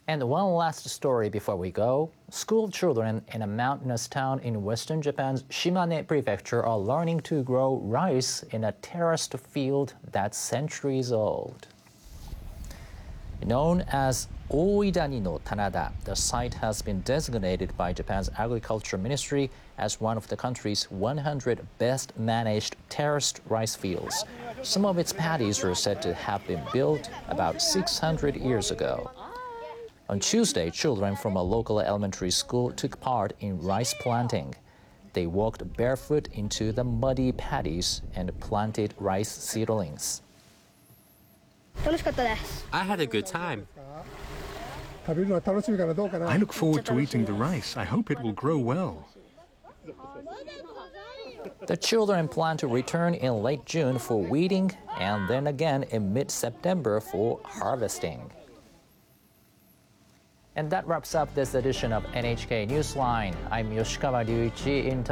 And one last story before we go. School children in a mountainous town in western Japan's Shimane Prefecture are learning to grow rice in a terraced field that's centuries old. Known as Oidani no Tanada, the site has been designated by Japan's Agriculture Ministry as one of the country's 100 best managed terraced rice fields. Some of its paddies are said to have been built about 600 years ago. On Tuesday, children from a local elementary school took part in rice planting. They walked barefoot into the muddy paddies and planted rice seedlings. I had a good time. I look forward to eating the rice. I hope it will grow well. The children plan to return in late June for weeding and then again in mid-September for harvesting. And that wraps up this edition of NHK Newsline. I'm Yoshikawa Ryuichi in